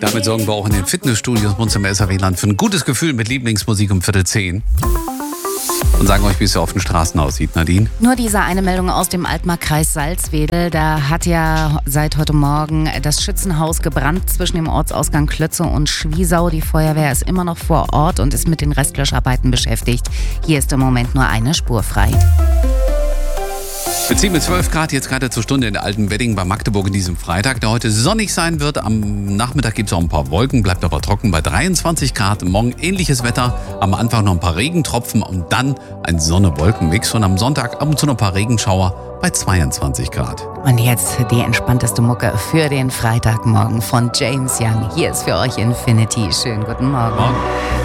Damit sorgen wir auch in den Fitnessstudios bei uns im SAW-Land für ein gutes Gefühl mit Lieblingsmusik um 9:45. Und sagen euch, wie es auf den Straßen aussieht, Nadine. Nur diese eine Meldung aus dem Altmark-Kreis Salzwedel. Da hat ja seit heute Morgen das Schützenhaus gebrannt zwischen dem Ortsausgang Klötze und Schwiesau. Die Feuerwehr ist immer noch vor Ort und ist mit den Restlöscharbeiten beschäftigt. Hier ist im Moment nur eine Spur frei. Wir ziehen mit 12 Grad jetzt gerade zur Stunde in der alten Wedding bei Magdeburg in diesem Freitag, der heute sonnig sein wird. Am Nachmittag gibt es auch ein paar Wolken, bleibt aber trocken bei 23 Grad. Morgen ähnliches Wetter, am Anfang noch ein paar Regentropfen und dann ein Sonne-Wolken-Mix. Und am Sonntag ab und zu noch ein paar Regenschauer bei 22 Grad. Und jetzt die entspannteste Mucke für den Freitagmorgen von James Young. Hier ist für euch Infinity. Schönen guten Morgen.